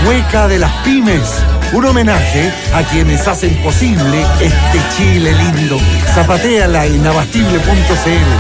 Hueca de las Pymes. Un homenaje a quienes hacen posible este Chile lindo. Zapatéala en abastible.cl.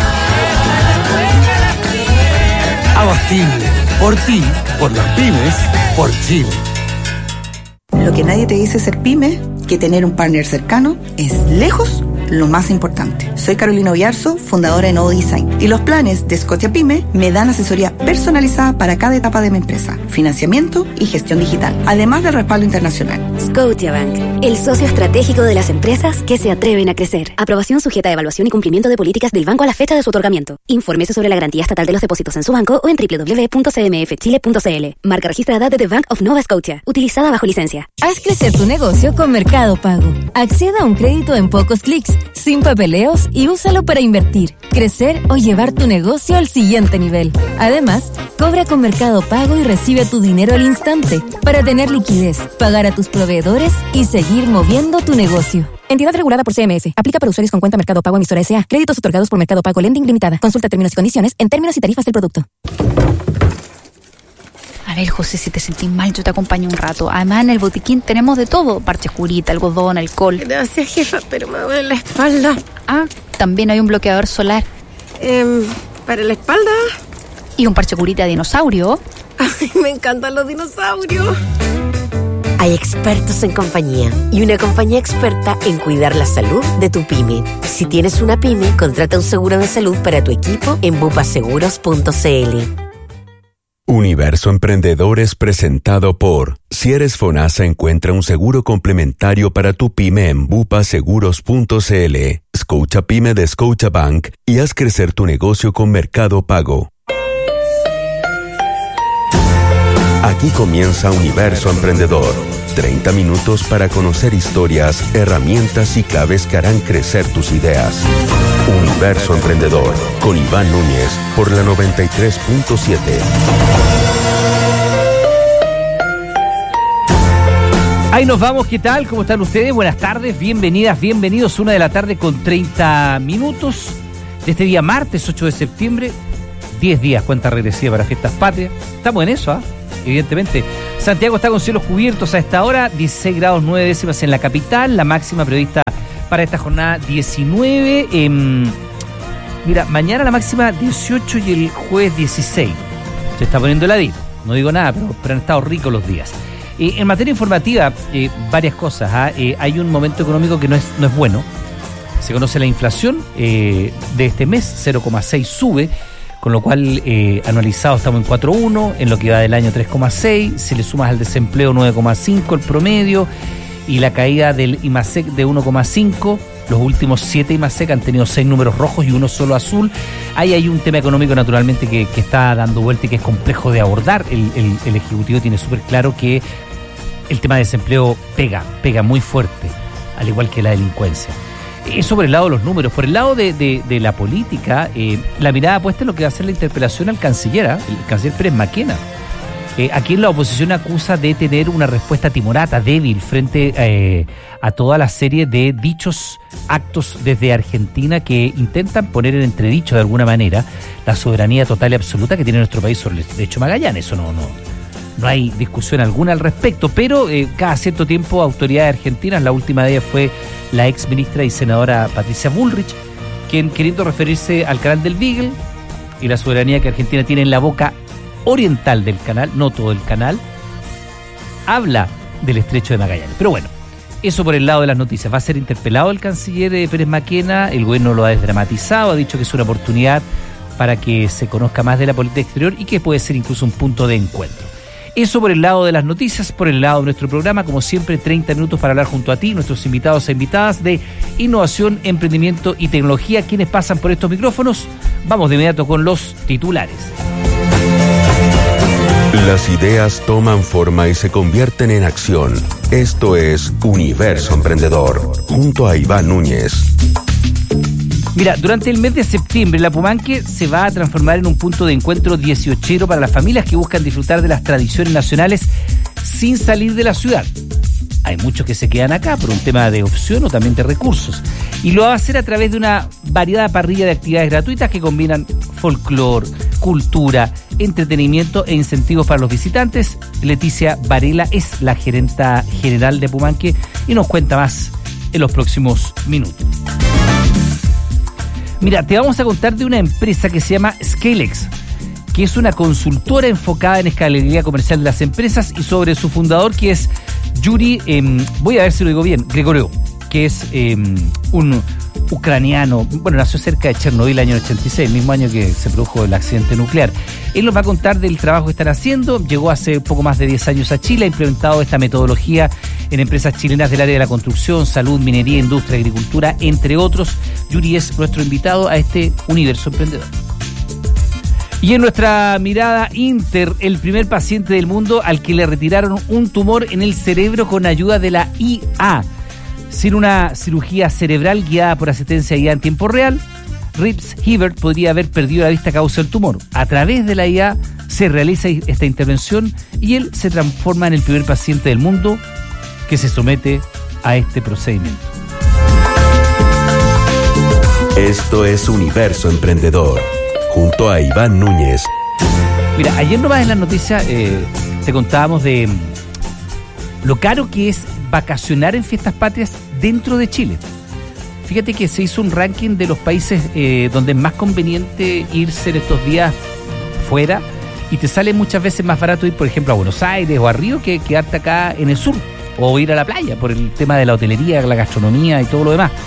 Abastible. Por ti, por las pymes, por Chile. Lo que nadie te dice ser pyme, que tener un partner cercano es lejos lo más importante. Soy Carolina Oyarzo, fundadora de Novo Design, y los planes de Scotiabank me dan asesoría personalizada para cada etapa de mi empresa, financiamiento y gestión digital, además del respaldo internacional. Scotiabank, el socio estratégico de las empresas que se atreven a crecer. Aprobación sujeta a evaluación y cumplimiento de políticas del banco a la fecha de su otorgamiento. Infórmese sobre la garantía estatal de los depósitos en su banco o en www.cmfchile.cl. Marca registrada de The Bank of Nova Scotia, utilizada bajo licencia. Haz crecer tu negocio con Mercado Pago. Acceda a un crédito en pocos clics, sin papeleos, y úsalo para invertir, crecer o llevar tu negocio al siguiente nivel. Además, cobra con Mercado Pago y recibe tu dinero al instante para tener liquidez, pagar a tus proveedores y seguir moviendo tu negocio. Entidad regulada por CMS. Aplica para usuarios con cuenta Mercado Pago emisora S.A. Créditos otorgados por Mercado Pago Lending Limitada. Consulta términos y condiciones en términos y tarifas del producto. A ver, José, si te sentís mal, yo te acompaño un rato. Además, en el botiquín tenemos de todo. Parches curita, algodón, alcohol. Gracias, jefa, pero me duele la espalda. Ah, también hay un bloqueador solar. ¿Para la espalda? Y un parche curita de dinosaurio. Ay, me encantan los dinosaurios. Hay expertos en compañía y una compañía experta en cuidar la salud de tu pyme. Si tienes una pyme, contrata un seguro de salud para tu equipo en bupaseguros.cl. Universo Emprendedor es presentado por Si eres FONASA, encuentra un seguro complementario para tu pyme en bupaseguros.cl. Scotia Pyme de Scotiabank y haz crecer tu negocio con Mercado Pago. Aquí comienza Universo Emprendedor. 30 minutos para conocer historias, herramientas y claves que harán crecer tus ideas. Universo Emprendedor, con Iván Núñez, por la 93.7. Ahí nos vamos, ¿qué tal? ¿Cómo están ustedes? Buenas tardes, bienvenidas, bienvenidos. 1:00 p.m. con 30 minutos de este día martes 8 de septiembre. 10 días, cuenta regresiva para Fiestas Patrias. Estamos en eso, evidentemente. Santiago está con cielos cubiertos a esta hora, 16 grados 9 décimas en la capital, la máxima prevista para esta jornada 19. Mira, mañana la máxima 18 y el jueves 16. Se está poniendo heladito, no digo nada, pero han estado ricos los días. En materia informativa, varias cosas. Hay un momento económico que no es bueno. Se conoce la inflación de este mes, 0,6 sube, con lo cual anualizado estamos en 4,1, en lo que va del año 3,6, si le sumas al desempleo 9,5 el promedio y la caída del IMASEC de 1,5, los últimos 7 IMASEC han tenido 6 números rojos y uno solo azul. Ahí hay un tema económico naturalmente que está dando vuelta y que es complejo de abordar. El Ejecutivo tiene súper claro que el tema de desempleo pega muy fuerte, al igual que la delincuencia. Eso por el lado de los números. Por el lado de la política, la mirada puesta en lo que va a ser la interpelación al canciller, el canciller Pérez Maquena, a quien la oposición acusa de tener una respuesta timorata, débil, frente a toda la serie de dichos actos desde Argentina que intentan poner en entredicho de alguna manera la soberanía total y absoluta que tiene nuestro país sobre el estrecho Magallanes. Eso no hay discusión alguna al respecto, pero cada cierto tiempo autoridades argentinas, la última de ellas fue la ex ministra y senadora Patricia Bullrich, quien, queriendo referirse al canal del Beagle y la soberanía que Argentina tiene en la boca oriental del canal, no todo el canal, habla del estrecho de Magallanes. Pero bueno, eso por el lado de las noticias. Va a ser interpelado el canciller Pérez Maquena, el gobierno lo ha desdramatizado, ha dicho que es una oportunidad para que se conozca más de la política exterior y que puede ser incluso un punto de encuentro. Eso por el lado de las noticias. Por el lado de nuestro programa, como siempre, 30 minutos para hablar junto a ti, nuestros invitados e invitadas de innovación, emprendimiento y tecnología, quienes pasan por estos micrófonos. Vamos de inmediato con los titulares. Las ideas toman forma y se convierten en acción. Esto es Universo Emprendedor, junto a Iván Núñez. Mira, durante el mes de septiembre, la Pumanque se va a transformar en un punto de encuentro 18ero para las familias que buscan disfrutar de las tradiciones nacionales sin salir de la ciudad. Hay muchos que se quedan acá por un tema de opción o también de recursos. Y lo va a hacer a través de una variada parrilla de actividades gratuitas que combinan folclore, cultura, entretenimiento e incentivos para los visitantes. Leticia Varela es la gerenta general de Apumanque y nos cuenta más en los próximos minutos. Mira, te vamos a contar de una empresa que se llama Scalex, que es una consultora enfocada en escalabilidad comercial de las empresas, y sobre su fundador, que es Yuri, voy a ver si lo digo bien, Grigoriou, que es un ucraniano. Bueno, nació cerca de Chernobyl el año 86, el mismo año que se produjo el accidente nuclear. Él nos va a contar del trabajo que están haciendo. Llegó hace poco más de 10 años a Chile, ha implementado esta metodología en empresas chilenas del área de la construcción, salud, minería, industria, agricultura, entre otros. Yuri es nuestro invitado a este universo emprendedor. Y en nuestra mirada inter, el primer paciente del mundo al que le retiraron un tumor en el cerebro con ayuda de la IA. Sin una cirugía cerebral guiada por asistencia IA en tiempo real, Rips Hibbert podría haber perdido la vista a causa del tumor. A través de la IA se realiza esta intervención y él se transforma en el primer paciente del mundo que se somete a este procedimiento. Esto es Universo Emprendedor, junto a Iván Núñez. Mira, ayer nomás en las noticias te contábamos de lo caro que es vacacionar en fiestas patrias dentro de Chile. Fíjate que se hizo un ranking de los países donde es más conveniente irse en estos días fuera, y te sale muchas veces más barato ir, por ejemplo, a Buenos Aires o a Río que quedarte acá en el sur, o ir a la playa por el tema de la hotelería, la gastronomía y todo lo demás.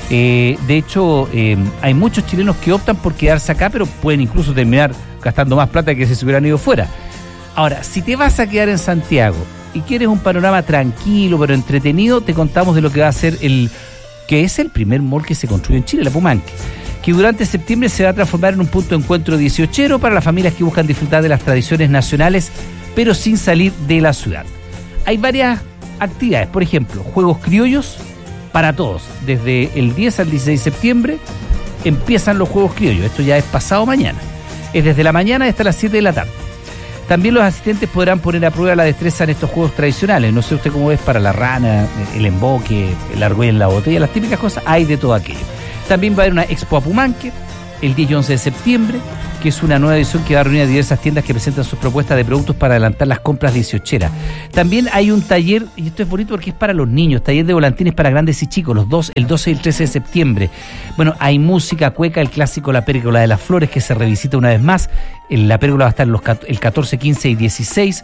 De hecho, hay muchos chilenos que optan por quedarse acá, pero pueden incluso terminar gastando más plata que si se hubieran ido fuera. Ahora, si te vas a quedar en Santiago y quieres un panorama tranquilo pero entretenido, te contamos de lo que va a ser que es el primer mall que se construye en Chile, el Apumanque, que durante septiembre se va a transformar en un punto de encuentro dieciochero para las familias que buscan disfrutar de las tradiciones nacionales, pero sin salir de la ciudad. Hay varias actividades, por ejemplo, juegos criollos para todos. Desde el 10 al 16 de septiembre empiezan los juegos criollos. Esto ya es pasado mañana. Es desde la mañana hasta las 7 de la tarde. También los asistentes podrán poner a prueba la destreza en estos juegos tradicionales. No sé usted cómo ves para la rana, el emboque, el argüey en la botella, las típicas cosas. Hay de todo aquello. También va a haber una Expo Apumanque el 10 y 11 de septiembre, que es una nueva edición que va a reunir a diversas tiendas que presentan sus propuestas de productos para adelantar las compras dieciocheras. También hay un taller, y esto es bonito porque es para los niños, taller de volantines para grandes y chicos, el 12 y el 13 de septiembre. Bueno, hay música, cueca, el clásico La Pérgola de las Flores, que se revisita una vez más. La Pérgola va a estar el 14, 15 y 16,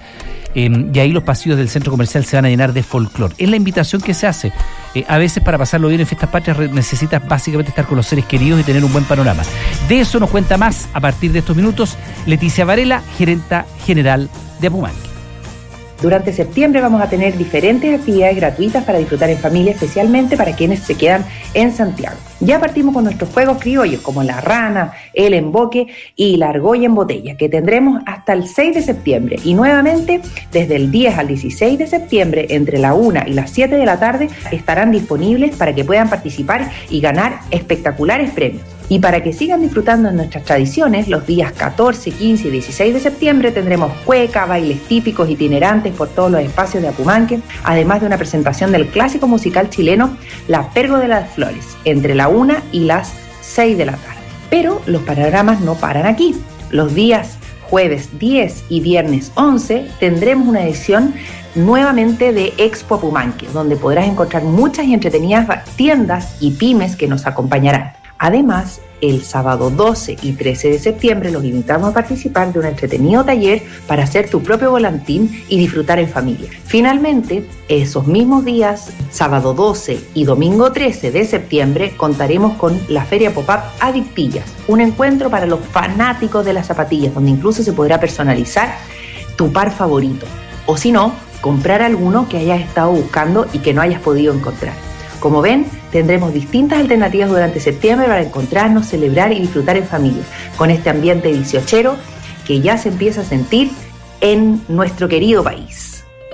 y ahí los pasillos del centro comercial se van a llenar de folclore. Es la invitación que se hace. A veces para pasarlo bien en fiestas patrias necesitas básicamente estar con los seres queridos y tener un buen panorama. De eso nos cuenta más a partir de estos minutos Leticia Varela, gerenta general de Apumanque. Durante septiembre vamos a tener diferentes actividades gratuitas para disfrutar en familia, especialmente para quienes se quedan en Santiago. Ya partimos con nuestros juegos criollos como la rana, el emboque y la argolla en botella, que tendremos hasta el 6 de septiembre. Y nuevamente, desde el 10 al 16 de septiembre, entre la 1 y las 7 de la tarde, estarán disponibles para que puedan participar y ganar espectaculares premios. Y para que sigan disfrutando de nuestras tradiciones, los días 14, 15 y 16 de septiembre tendremos cueca, bailes típicos itinerantes por todos los espacios de Apumanque, además de una presentación del clásico musical chileno La Pérgola de las Flores, entre la 1 y las 6 de la tarde. Pero los panoramas no paran aquí. Los días jueves 10 y viernes 11 tendremos una edición nuevamente de Expo Apumanque, donde podrás encontrar muchas y entretenidas tiendas y pymes que nos acompañarán. Además, el sábado 12 y 13 de septiembre los invitamos a participar de un entretenido taller para hacer tu propio volantín y disfrutar en familia. Finalmente, esos mismos días, sábado 12 y domingo 13 de septiembre, contaremos con la Feria Pop-Up Adictillas, un encuentro para los fanáticos de las zapatillas, donde incluso se podrá personalizar tu par favorito, o si no, comprar alguno que hayas estado buscando y que no hayas podido encontrar. Como ven, tendremos distintas alternativas durante septiembre para encontrarnos, celebrar y disfrutar en familia, con este ambiente dieciochero que ya se empieza a sentir en nuestro querido país.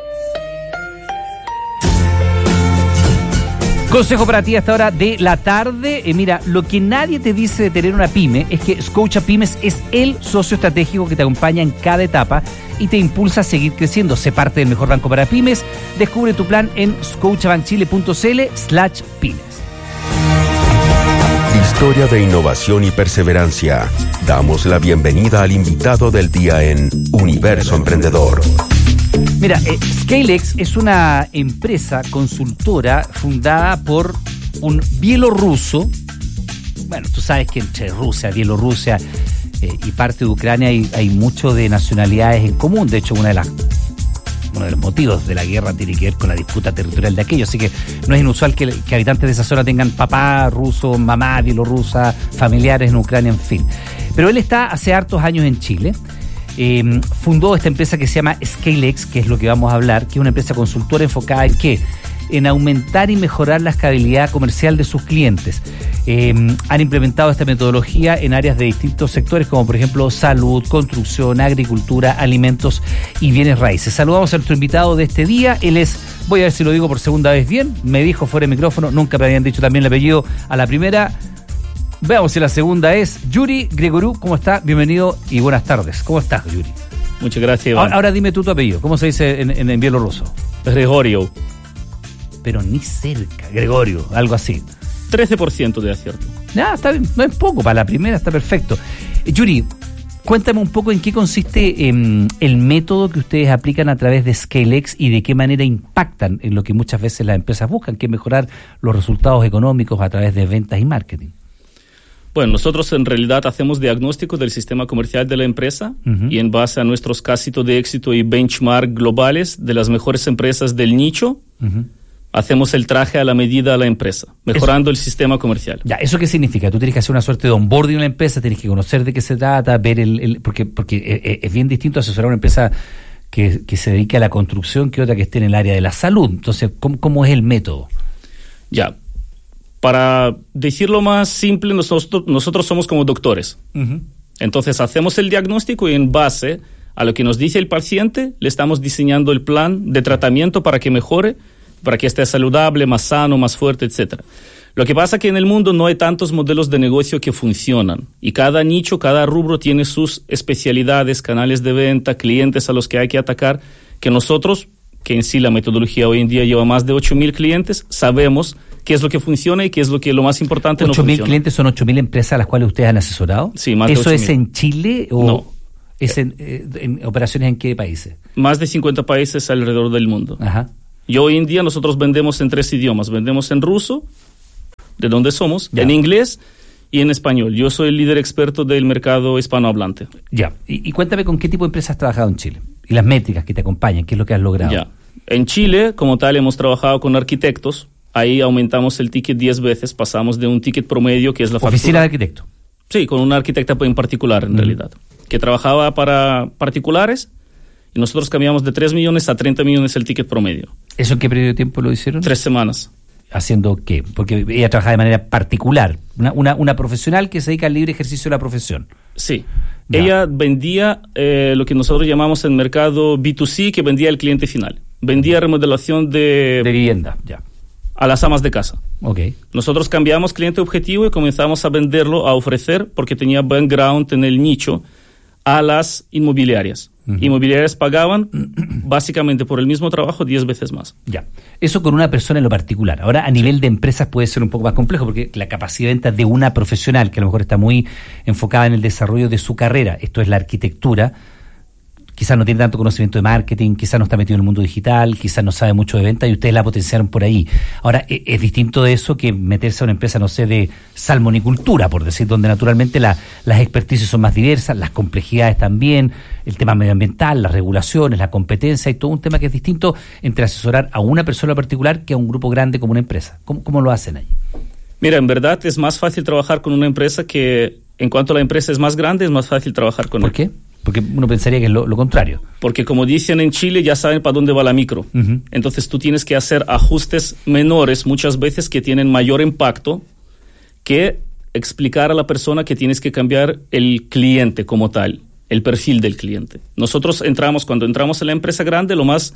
Consejo para ti a esta hora de la tarde. Mira, lo que nadie te dice de tener una pyme es que Scotiapymes es el socio estratégico que te acompaña en cada etapa y te impulsa a seguir creciendo. Sé parte del mejor banco para pymes. Descubre tu plan en scotiabankchile.cl/pymes. historia de innovación y perseverancia. Damos la bienvenida al invitado del día en Universo Emprendedor. Mira, Scalex es una empresa consultora fundada por un bielorruso. Bueno, tú sabes que entre Rusia, Bielorrusia y parte de Ucrania hay mucho de nacionalidades en común. De hecho, uno de los motivos de la guerra tiene que ver con la disputa territorial de aquello. Así que no es inusual que habitantes de esa zona tengan papá ruso, mamá bielorrusa, familiares en Ucrania, en fin. Pero él está hace hartos años en Chile. Fundó esta empresa que se llama Scalex, que es lo que vamos a hablar, que es una empresa consultora enfocada en ¿qué? En aumentar y mejorar la escalabilidad comercial de sus clientes. Han implementado esta metodología en áreas de distintos sectores, como por ejemplo salud, construcción, agricultura, alimentos y bienes raíces. Saludamos a nuestro invitado de este día. Él es, voy a ver si lo digo por segunda vez bien, me dijo fuera de micrófono, nunca me habían dicho también el apellido a la primera. Veamos si la segunda es Yuri Gregoriu. ¿Cómo está? Bienvenido y buenas tardes. ¿Cómo estás, Yuri? Muchas gracias, Iván. Ahora dime tú tu apellido. ¿Cómo se dice en bielorruso? Gregorio. Pero ni cerca, Gregorio, algo así. 13% de acierto. Está bien, no es poco, para la primera está perfecto. Yuri, cuéntame un poco en qué consiste el método que ustedes aplican a través de Scalex y de qué manera impactan en lo que muchas veces las empresas buscan, que es mejorar los resultados económicos a través de ventas y marketing. Bueno, nosotros en realidad hacemos diagnóstico del sistema comercial de la empresa y en base a nuestros casos de éxito y benchmark globales de las mejores empresas del nicho, hacemos el traje a la medida a la empresa, mejorando el sistema comercial. Ya, ¿eso qué significa? Tú tienes que hacer una suerte de onboarding en la empresa, tienes que conocer de qué se trata, ver porque es bien distinto asesorar a una empresa que se dedique a la construcción que otra que esté en el área de la salud. Entonces, ¿cómo es el método? Ya. Para decirlo más simple, nosotros somos como doctores. Entonces hacemos el diagnóstico y en base a lo que nos dice el paciente, le estamos diseñando el plan de tratamiento para que mejore, para que esté saludable, más sano, más fuerte, etc. Lo que pasa es que en el mundo no hay tantos modelos de negocio que funcionan y cada nicho, cada rubro tiene sus especialidades, canales de venta, clientes a los que hay que atacar, que nosotros, que en sí la metodología hoy en día lleva más de 8.000 clientes, sabemos qué es lo que funciona y qué es lo más importante no funciona. 8.000 clientes son 8.000 empresas a las cuales ustedes han asesorado. Sí, más de 8.000. ¿Eso es en Chile o no? ¿Es en operaciones en qué países? Más de 50 países alrededor del mundo. Ajá. Y hoy en día nosotros vendemos en 3 idiomas. Vendemos en ruso, de donde somos, ya, en inglés y en español. Yo soy el líder experto del mercado hispanohablante. Ya. Y cuéntame con qué tipo de empresas has trabajado en Chile y las métricas que te acompañan, qué es lo que has logrado. Ya. En Chile, como tal, hemos trabajado con arquitectos. Ahí aumentamos el ticket 10 veces, pasamos de un ticket promedio que es la factura. ¿Oficina de arquitecto? Sí, con una arquitecta en particular, en realidad, que trabajaba para particulares y nosotros cambiamos de 3 millones a 30 millones el ticket promedio. ¿Eso en qué periodo de tiempo lo hicieron? 3 semanas. ¿Haciendo qué? Porque ella trabaja de manera particular, una profesional que se dedica al libre ejercicio de la profesión. Sí. Ya. Ella vendía lo que nosotros llamamos en mercado B2C, que vendía al cliente final. Vendía remodelación de vivienda, ya. A las amas de casa. Okay. Nosotros cambiamos cliente objetivo y comenzamos a venderlo, a ofrecer, porque tenía background en el nicho, a las inmobiliarias. Inmobiliarias pagaban básicamente por el mismo trabajo 10 veces más. Ya. Eso con una persona en lo particular. Ahora, a nivel de empresas puede ser un poco más complejo, porque la capacidad de venta de una profesional, que a lo mejor está muy enfocada en el desarrollo de su carrera, esto es la arquitectura, quizás no tiene tanto conocimiento de marketing, quizás no está metido en el mundo digital, quizás no sabe mucho de venta y ustedes la potenciaron por ahí. Ahora, es distinto de eso que meterse a una empresa, no sé, de salmonicultura, por decir, donde naturalmente las experticias son más diversas, las complejidades también, el tema medioambiental, las regulaciones, la competencia y todo un tema que es distinto entre asesorar a una persona particular que a un grupo grande como una empresa. ¿Cómo lo hacen ahí? Mira, en verdad es más fácil trabajar con una empresa que, en cuanto la empresa es más grande, es más fácil trabajar con ella. ¿Por qué? Porque uno pensaría que es lo contrario. Porque como dicen en Chile, ya saben para dónde va la micro. Entonces tú tienes que hacer ajustes menores muchas veces que tienen mayor impacto que explicar a la persona que tienes que cambiar el cliente como tal, el perfil del cliente. Nosotros cuando entramos en la empresa grande, lo más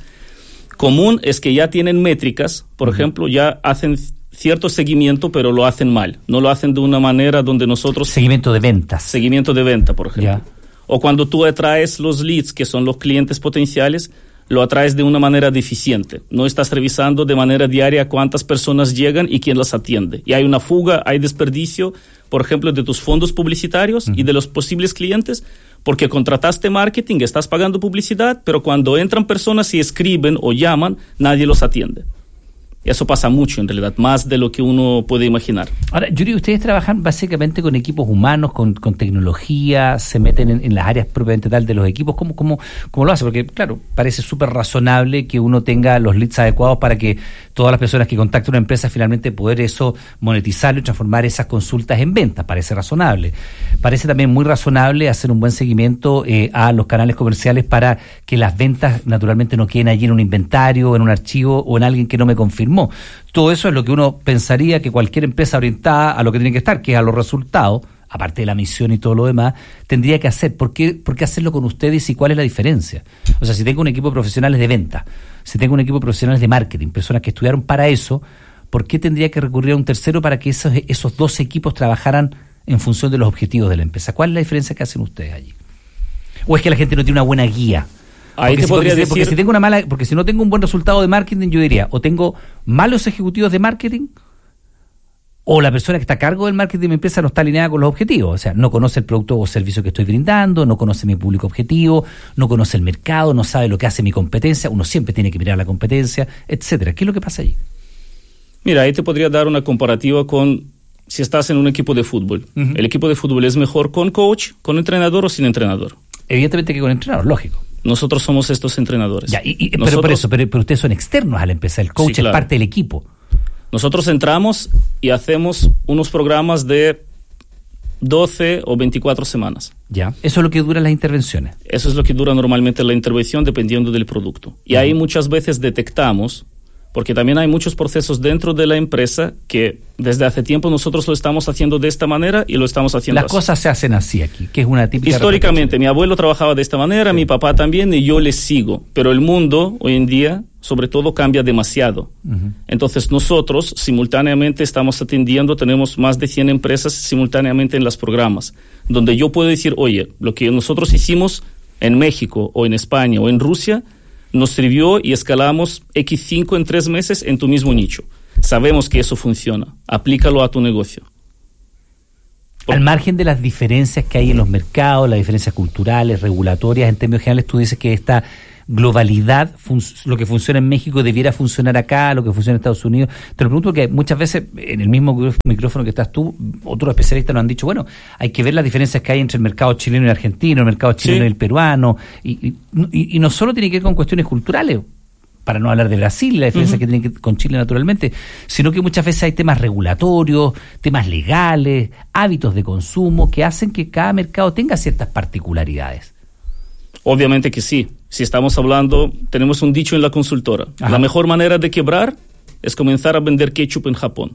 común es que ya tienen métricas, por ejemplo, ya hacen cierto seguimiento, pero lo hacen mal. No lo hacen de una manera donde nosotros... Seguimiento de ventas. Seguimiento de venta, por ejemplo. Ya. O cuando tú atraes los leads, que son los clientes potenciales, lo atraes de una manera deficiente. No estás revisando de manera diaria cuántas personas llegan y quién las atiende. Y hay una fuga, hay desperdicio, por ejemplo, de tus fondos publicitarios y de los posibles clientes, porque contrataste marketing, estás pagando publicidad, pero cuando entran personas y escriben o llaman, nadie los atiende. Eso pasa mucho, en realidad, más de lo que uno puede imaginar. Ahora, Yuri, ustedes trabajan básicamente con equipos humanos, con tecnología, se meten en las áreas propiamente tal de los equipos. ¿Cómo lo hace? Porque, claro, parece súper razonable que uno tenga los leads adecuados para que todas las personas que contacten una empresa finalmente poder eso monetizarlo y transformar esas consultas en ventas. Parece razonable. Parece también muy razonable hacer un buen seguimiento a los canales comerciales para que las ventas naturalmente no queden allí en un inventario, en un archivo o en alguien que no me confirmó. Todo eso es lo que uno pensaría que cualquier empresa orientada a lo que tiene que estar, que es a los resultados, aparte de la misión y todo lo demás, tendría que hacer. ¿Por qué hacerlo con ustedes y cuál es la diferencia? O sea, si tengo un equipo de profesionales de venta, si tengo un equipo de profesionales de marketing, personas que estudiaron para eso, ¿por qué tendría que recurrir a un tercero para que esos dos equipos trabajaran en función de los objetivos de la empresa? ¿Cuál es la diferencia que hacen ustedes allí? ¿O es que la gente no tiene una buena guía? Porque si no tengo un buen resultado de marketing, yo diría, o tengo malos ejecutivos de marketing, o la persona que está a cargo del marketing de mi empresa no está alineada con los objetivos. O sea, no conoce el producto o servicio que estoy brindando, no conoce mi público objetivo, no conoce el mercado, no sabe lo que hace mi competencia. Uno siempre tiene que mirar la competencia, etcétera. ¿Qué es lo que pasa allí? Mira, ahí te podría dar una comparativa con si estás en un equipo de fútbol. Uh-huh. ¿El equipo de fútbol es mejor con coach, con entrenador o sin entrenador? Evidentemente que con entrenador, lógico. Nosotros somos estos entrenadores. Ya, pero ustedes son externos a la empresa, el coach sí, claro, es parte del equipo. Nosotros entramos y hacemos unos programas de 12 o 24 semanas. Ya, eso es lo que duran las intervenciones. Eso es lo que dura normalmente la intervención dependiendo del producto. Y ahí muchas veces detectamos, porque también hay muchos procesos dentro de la empresa que desde hace tiempo nosotros lo estamos haciendo de esta manera y lo estamos haciendo así. Las cosas se hacen así aquí, que es una típica... Históricamente, mi abuelo trabajaba de esta manera, sí, mi papá también, y yo le sigo. Pero el mundo, hoy en día, sobre todo, cambia demasiado. Uh-huh. Entonces, nosotros, simultáneamente, estamos atendiendo, tenemos más de 100 empresas simultáneamente en los programas, donde yo puedo decir, oye, lo que nosotros hicimos en México, o en España, o en Rusia, nos sirvió y escalamos X5 en 3 meses en tu mismo nicho. Sabemos que eso funciona. Aplícalo a tu negocio. Al margen de las diferencias que hay en los mercados, las diferencias culturales, regulatorias, en términos generales, tú dices que esta globalidad, lo que funciona en México debiera funcionar acá, lo que funciona en Estados Unidos. Te lo pregunto porque muchas veces en el mismo micrófono que estás tú, otros especialistas nos han dicho, bueno, hay que ver las diferencias que hay entre el mercado chileno y argentino, el mercado chileno y el peruano, y no solo tiene que ver con cuestiones culturales, para no hablar de Brasil, la diferencia que tiene que ver con Chile naturalmente, sino que muchas veces hay temas regulatorios, temas legales, hábitos de consumo, que hacen que cada mercado tenga ciertas particularidades. Obviamente que sí. Si estamos hablando, tenemos un dicho en la consultora. Ajá. La mejor manera de quebrar es comenzar a vender ketchup en Japón.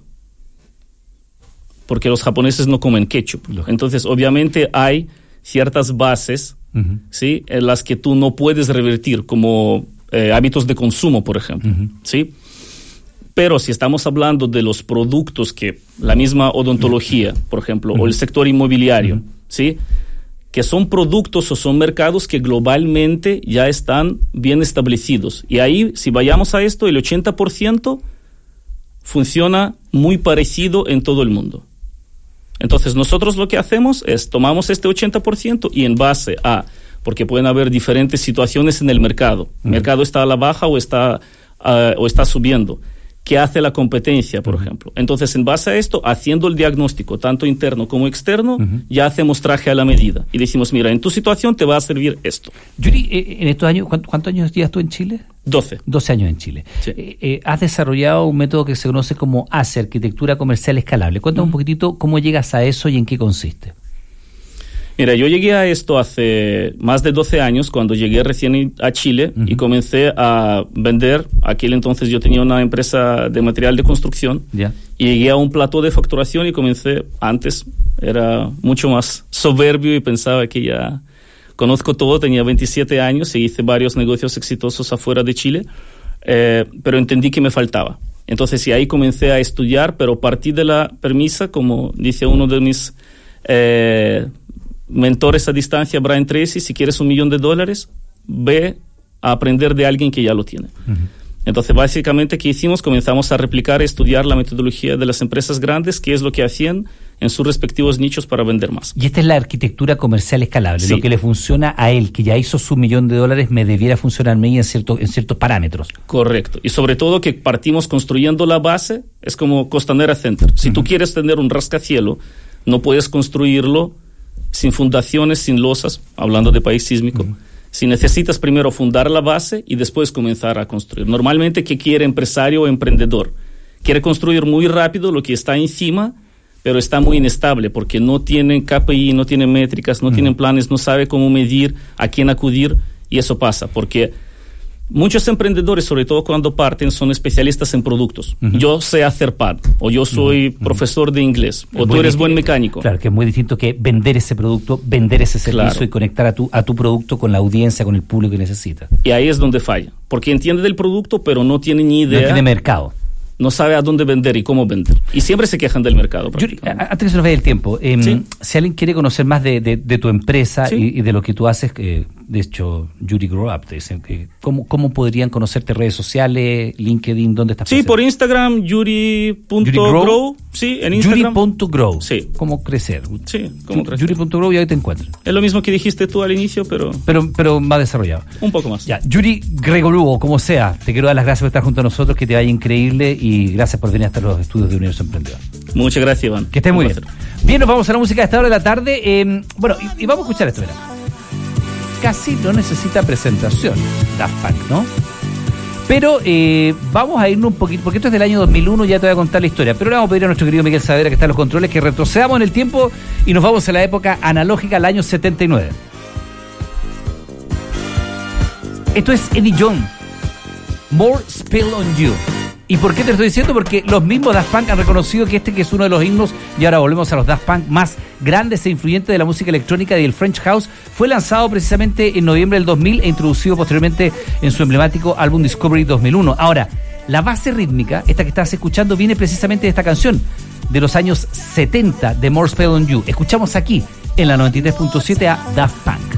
Porque los japoneses no comen ketchup. Entonces, obviamente hay ciertas bases, ¿sí?, en las que tú no puedes revertir, como hábitos de consumo, por ejemplo. ¿Sí? Pero si estamos hablando de los productos que la misma odontología, por ejemplo, o el sector inmobiliario, ¿sí?, que son productos o son mercados que globalmente ya están bien establecidos. Y ahí, si vayamos a esto, el 80% funciona muy parecido en todo el mundo. Entonces, nosotros lo que hacemos es tomamos este 80% y en base a, porque pueden haber diferentes situaciones en el mercado. El mercado está a la baja o está subiendo. ¿Qué hace la competencia, por ejemplo? Entonces, en base a esto, haciendo el diagnóstico, tanto interno como externo, ya hacemos traje a la medida. Y decimos, mira, en tu situación te va a servir esto. Yuri, en estos años, ¿cuántos años llevas tú en Chile? 12. 12 años en Chile. Sí. Has desarrollado un método que se conoce como ACE, Arquitectura Comercial Escalable. Cuéntame un poquitito cómo llegas a eso y en qué consiste. Mira, yo llegué a esto hace más de 12 años, cuando llegué recién a Chile y comencé a vender. Aquel entonces yo tenía una empresa de material de construcción y llegué a un plató de facturación y comencé, antes era mucho más soberbio y pensaba que ya conozco todo, tenía 27 años y hice varios negocios exitosos afuera de Chile, pero entendí que me faltaba. Entonces, y ahí comencé a estudiar, pero partí de la premisa, como dice uno de mis mentores a distancia, Brian Tracy, si quieres $1 millón, ve a aprender de alguien que ya lo tiene. Entonces, básicamente, ¿qué hicimos? Comenzamos a replicar, a estudiar la metodología de las empresas grandes, qué es lo que hacían, en sus respectivos nichos para vender más. Y esta es la arquitectura comercial escalable. Sí. Lo que le funciona a él, que ya hizo su $1.000.000, me debiera funcionar a mí en ciertos parámetros. Correcto. Y sobre todo que partimos construyendo la base, es como Costanera Center. Si tú quieres tener un rascacielos, no puedes construirlo sin fundaciones, sin losas, hablando de país sísmico. Si necesitas primero fundar la base y después comenzar a construir. Normalmente, ¿qué quiere empresario o emprendedor? Quiere construir muy rápido lo que está encima, pero está muy inestable porque no tienen KPI, no tienen métricas, no tienen planes, no sabe cómo medir, a quién acudir, y eso pasa porque muchos emprendedores, sobre todo cuando parten, son especialistas en productos. Yo sé hacer pan, o yo soy profesor de inglés, o tú eres buen mecánico. Claro, que es muy distinto que vender ese producto, vender ese servicio y conectar a tu producto con la audiencia, con el público que necesita. Y ahí es donde falla, porque entiende del producto, pero no tiene ni idea. No tiene mercado. No sabe a dónde vender y cómo vender. Y siempre se quejan del mercado. Yuri, antes que se nos vaya el tiempo, si alguien quiere conocer más de tu empresa y de lo que tú haces, de hecho, Yuri Grow Up, te dicen, ¿cómo podrían conocerte? ¿Redes sociales, LinkedIn? ¿Dónde estás? Sí, por Instagram, yuri.grow. Sí, en Instagram. Yuri.grow. Sí. ¿Cómo crecer? Sí, ¿cómo crecer? Yuri.grow y ahí te encuentran. Es lo mismo que dijiste tú al inicio, pero más desarrollado. Un poco más. Ya, Yuri Gregoruo, como sea, te quiero dar las gracias por estar junto a nosotros, que te vaya increíble y gracias por venir hasta los estudios de Universo Emprendedor. Muchas gracias, Iván. Que estés muy bien. Bien, nos vamos a la música a esta hora de la tarde. Bueno, y vamos a escuchar esto, mira. Casi no necesita presentación, Daft Punk, ¿no? Pero vamos a irnos un poquito, porque esto es del año 2001, ya te voy a contar la historia, pero le vamos a pedir a nuestro querido Miguel Saavedra, que está en los controles, que retrocedamos en el tiempo y nos vamos a la época analógica, al año 79. Esto es Eddie John, More Spill on You. ¿Y por qué te estoy diciendo? Porque los mismos Daft Punk han reconocido que que es uno de los himnos, y ahora volvemos a los Daft Punk más grandes e influyentes de la música electrónica y del French House, fue lanzado precisamente en noviembre del 2000 e introducido posteriormente en su emblemático álbum Discovery 2001. Ahora, la base rítmica, esta que estás escuchando, viene precisamente de esta canción de los años 70 de More Spell on You. Escuchamos aquí en la 93.7 a Daft Punk.